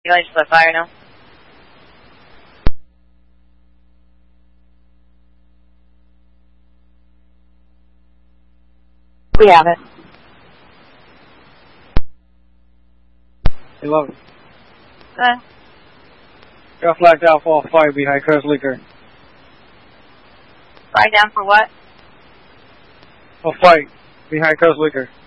You want to just let fire now? We have it. 11. Go ahead. Got flagged Alpha off 5 behind Crest Leaker. Fire down for what? Off 5 behind Crest Leaker.